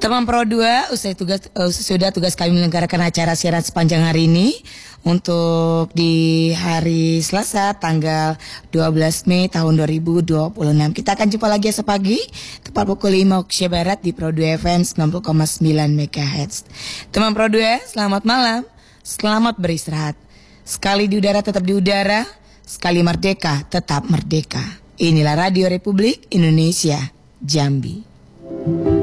Teman Pro 2, sudah tugas kami menyelenggarakan acara siaran sepanjang hari ini untuk di hari Selasa tanggal 12 Mei tahun 2026. Kita akan jumpa lagi esok pagi tepat pukul 5 waktu Barat di Pro 2 FM 90,9 MHz. Teman Pro 2, selamat malam, selamat beristirahat. Sekali di udara tetap di udara, sekali merdeka tetap merdeka. Inilah Radio Republik Indonesia Jambi.